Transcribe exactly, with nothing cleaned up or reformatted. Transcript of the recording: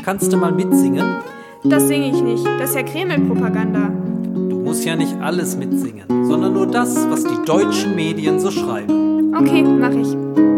Kannst du mal mitsingen? Das singe ich nicht. Das ist ja Kreml-Propaganda. Du musst ja nicht alles mitsingen, sondern nur das, was die deutschen Medien so schreiben. Okay, mach ich.